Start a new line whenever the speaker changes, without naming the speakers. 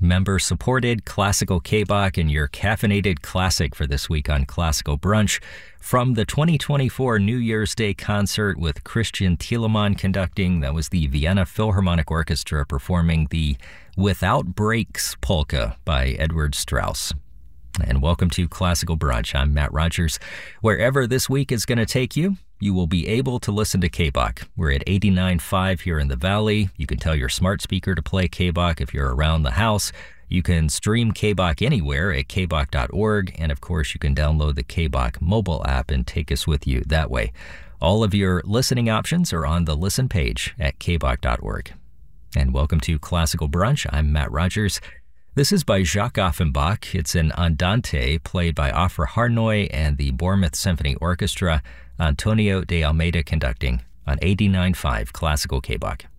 member-supported classical K-Bach and your caffeinated classic for this week on Classical Brunch from the 2024 New Year's Day concert with Christian Thielemann conducting. That was the Vienna Philharmonic Orchestra performing the Without Breaks polka by Edward Strauss. And welcome to Classical Brunch. I'm Matt Rogers. Wherever this week is going to take you, you will be able to listen to K-Bach. We're at 89.5 here in the Valley. You can tell your smart speaker to play K-Bach if you're around the house. You can stream K-Bach anywhere at kbach.org. And of course, you can download the K-Bach mobile app and take us with you that way. All of your listening options are on the listen page at kbach.org. And welcome to Classical Brunch. I'm Matt Rogers. This is by Jacques Offenbach. It's an andante played by Ofra Harnoy and the Bournemouth Symphony Orchestra. Antonio de Almeida conducting on 89.5 Classical K-Bach.